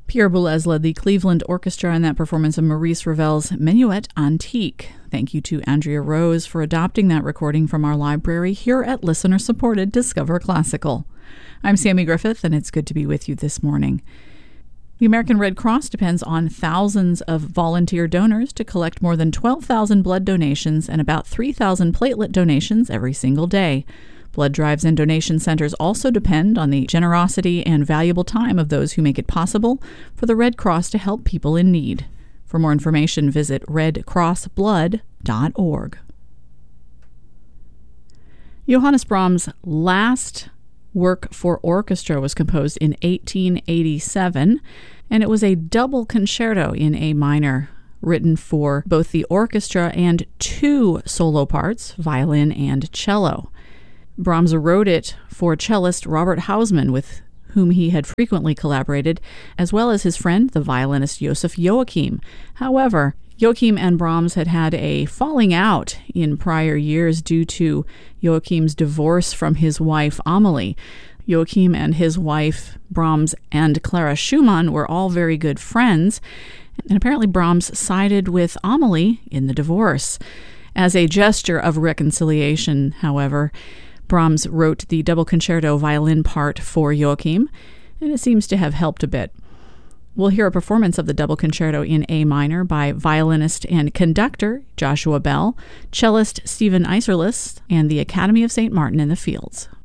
Pierre Boulez led the Cleveland Orchestra in that performance of Maurice Ravel's Minuet Antique. Thank you to Andrea Rose for adopting that recording from our library here at listener-supported Discover Classical. I'm Sammy Griffith, and it's good to be with you this morning. The American Red Cross depends on thousands of volunteer donors to collect more than 12,000 blood donations and about 3,000 platelet donations every single day. Blood drives and donation centers also depend on the generosity and valuable time of those who make it possible for the Red Cross to help people in need. For more information, visit redcrossblood.org. Johannes Brahms' last work for orchestra was composed in 1887, and it was a double concerto in A minor, written for both the orchestra and two solo parts, violin and cello. Brahms wrote it for cellist Robert Hausmann, with whom he had frequently collaborated, as well as his friend, the violinist Joseph Joachim. However, Joachim and Brahms had had a falling out in prior years due to Joachim's divorce from his wife, Amelie. Joachim and his wife, Brahms and Clara Schumann, were all very good friends, and apparently Brahms sided with Amelie in the divorce. As a gesture of reconciliation, however, Brahms wrote the double concerto violin part for Joachim, and it seems to have helped a bit. We'll hear a performance of the double concerto in A minor by violinist and conductor Joshua Bell, cellist Stephen Isserlis, and the Academy of St. Martin in the Fields.